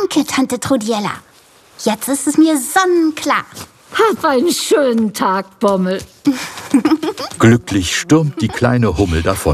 Danke, Tante Trudiella. Jetzt ist es mir sonnenklar. Hab einen schönen Tag, Bommel. Glücklich stürmt die kleine Hummel davon.